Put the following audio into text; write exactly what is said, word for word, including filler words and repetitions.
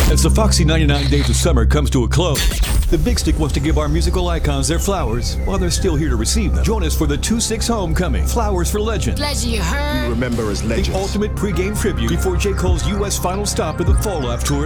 As the Foxy ninety-nine Days of Summer comes to a close, the Big Stick wants to give our musical icons their flowers while they're still here to receive them. Join us for the two six Homecoming, Flowers for Legend. Legend, you heard? We remember as legends. The ultimate pregame tribute before J. Cole's U S final stop of the Fall Off Tour